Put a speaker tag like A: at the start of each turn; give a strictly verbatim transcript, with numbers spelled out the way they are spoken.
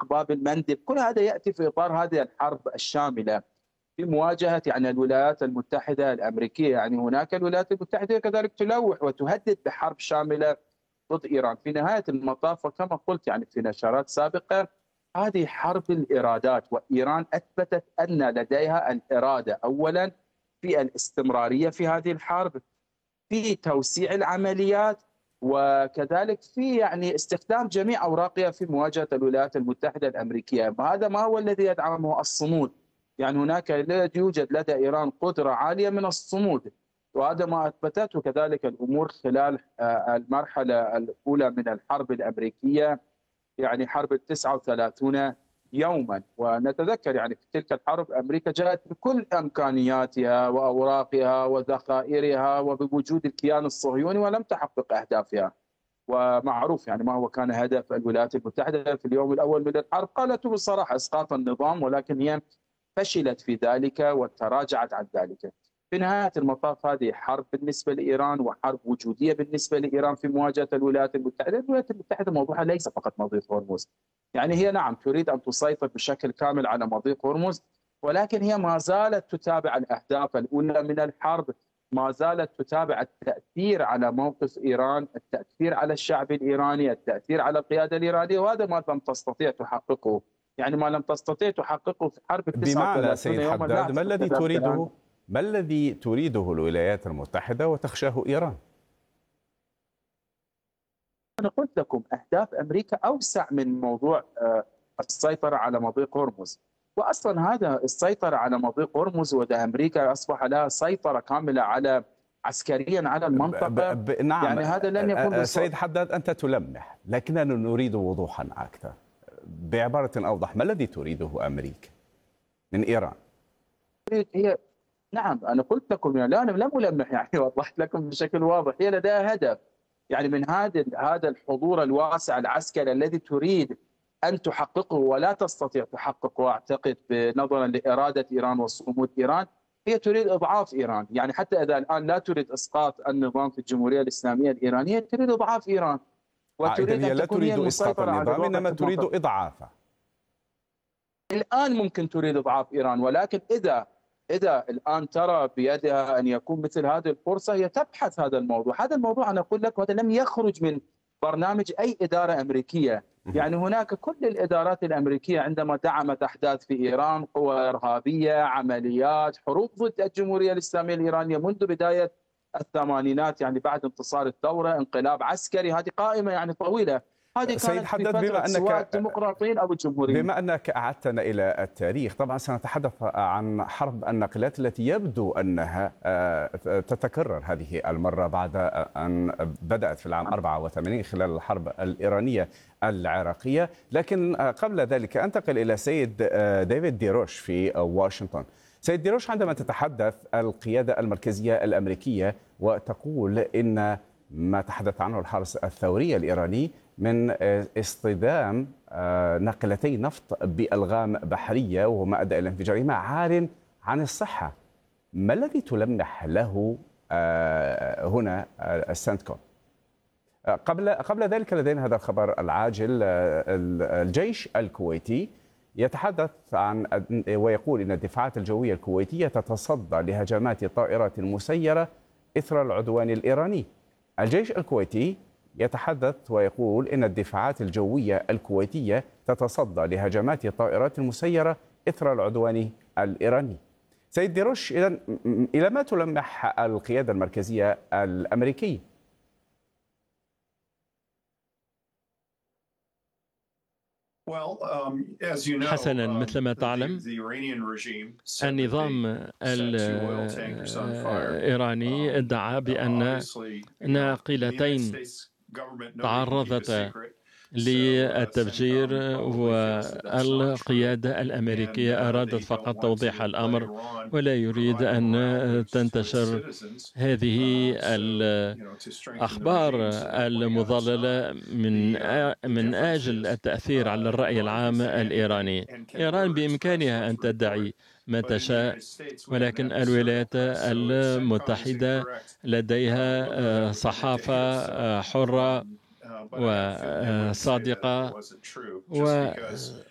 A: طريق باب المندب، كل هذا يأتي في إطار هذه الحرب الشاملة في مواجهة يعني الولايات المتحدة الأمريكية. يعني هناك الولايات المتحدة كذلك تلوح وتهدد بحرب شاملة ضد إيران. في نهاية المطاف وكما قلت يعني في نشرات سابقة، هذه حرب الإرادات، وإيران أثبتت أن لديها الإرادة أولا في الاستمرارية في هذه الحرب، في توسيع العمليات، وكذلك في يعني استخدام جميع أوراقها في مواجهة الولايات المتحدة الأمريكية. هذا ما هو الذي يدعمه؟ الصمود. يعني هناك يوجد لدى إيران قدرة عالية من الصمود، وهذا ما أثبتته كذلك الأمور خلال آه، المرحلة الأولى من الحرب الأمريكية، يعني حرب التسعة وثلاثون يوما. ونتذكر يعني في تلك الحرب أمريكا جاءت بكل إمكانياتها وأوراقها وذخائرها وبوجود الكيان الصهيوني ولم تحقق أهدافها. ومعروف يعني ما هو كان هدف الولايات المتحدة في اليوم الأول من الحرب، قالته بصراحة إسقاط النظام، ولكن هي فشلت في ذلك وتراجعت عن ذلك. في نهاية المطاف هذه حرب بالنسبة لإيران وحرب وجودية بالنسبة لإيران في مواجهة الولايات المتحدة. الولايات المتحدة موضوعها ليس فقط مضيق هرمز، يعني هي نعم تريد أن تسيطر بشكل كامل على مضيق هرمز، ولكن هي ما زالت تتابع الأهداف الأولى من الحرب، ما زالت تتابع التأثير على موقف إيران، التأثير على الشعب الإيراني، التأثير على القيادة الإيرانية، وهذا ما لم تستطيع تحققه. يعني ما لم تستطيع تحققه في حرب ال
B: بمعنى
A: تسعة وثلاثين
B: سيد
A: يوما لا
B: حداد، ما
A: أعتقد
B: الذي
A: كذلك الآن.
B: تريده ما الذي تريده الولايات المتحدة وتخشاه إيران؟
A: أنا قلت لكم أهداف أمريكا أوسع من موضوع آه، السيطرة على مضيق هرمز. وأصلا هذا السيطرة على مضيق هرمز، وده أمريكا أصبح لها سيطرة كاملة على عسكريا على
B: ب
A: المنطقة.
B: ب نعم.
A: يعني هذا لن يكون بالصوت.
B: سيد حداد، أنت تلمح، لكننا نريد وضوحا أكثر. بعبارة أوضح، ما الذي تريده أمريكا من إيران؟
A: هي نعم أنا قلت لكم يعني لا أنا لم ألمح، يعني وضحت لكم بشكل واضح. هي لديها هدف يعني من هذا هذا الحضور الواسع العسكري الذي تريد أن تحققه ولا تستطيع تحققه، أعتقد نظرا لإرادة إيران وصمود إيران. هي تريد إضعاف إيران، يعني حتى إذا الآن لا تريد إسقاط النظام في الجمهورية الإسلامية الإيرانية، تريد إضعاف إيران
B: إذن
A: وتريد
B: هي
A: أن
B: لا
A: تكون هي
B: تريد إسقاط
A: المسيطرة على
B: النظام،
A: الواقع
B: إنما
A: في
B: تريد
A: المنطقة.
B: إضعافه.
A: الآن ممكن تريد إضعاف إيران، ولكن إذا إذا الآن ترى بيدها أن يكون مثل هذه الفرصة هي تبحث هذا الموضوع. هذا الموضوع أنا أقول لك هذا لم يخرج من برنامج أي إدارة أمريكية. يعني هناك كل الإدارات الأمريكية عندما دعمت أحداث في إيران، قوى إرهابية، عمليات، حروب ضد الجمهورية الإسلامية الإيرانية منذ بداية الثمانينات، يعني بعد انتصار الثورة، انقلاب عسكري، هذه قائمة يعني طويلة. هذه
B: سيد
A: كانت في
B: حداد،
A: فترة
B: بما
A: سواء
B: أنك
A: الديمقراطيين أو الجمهوريين.
B: بما أنك أعدتنا إلى التاريخ، طبعا سنتحدث عن حرب الناقلات التي يبدو أنها تتكرر هذه المرة بعد أن بدأت في العام أربعة وثمانين خلال الحرب الإيرانية العراقية. لكن قبل ذلك أنتقل إلى سيد ديفيد ديروش في واشنطن. سيد ديروش، عندما تتحدث القيادة المركزية الأمريكية وتقول إن ما تحدث عنه الحرس الثوري الإيراني من اصطدام ناقلتي نفط بألغام بحرية وما أدى إلى انفجارهما عار عن الصحة، ما الذي تلمح له هنا السنتكوم؟ قبل قبل ذلك لدينا هذا الخبر العاجل. الجيش الكويتي يتحدث عن ويقول إن الدفاعات الجوية الكويتية تتصدى لهجمات طائرات مسيرة إثر العدوان الإيراني. الجيش الكويتي يتحدث ويقول إن الدفاعات الجوية الكويتية تتصدى لهجمات الطائرات المسيرة إثر العدوان الإيراني. سيد ديروش، إذن إلى ما تلمح القيادة المركزية الأمريكية؟
C: حسنا، مثل ما تعلم النظام الإيراني ادعى بأن ناقلتين تعرضتا للتفجير، والقيادة الأمريكية أرادت فقط توضيح الأمر ولا يريد أن تنتشر هذه الأخبار المضللة من من أجل التأثير على الرأي العام الإيراني. إيران بإمكانها أن تدعي ما تشاء، ولكن الولايات المتحدة لديها صحافة حرة وصادقة،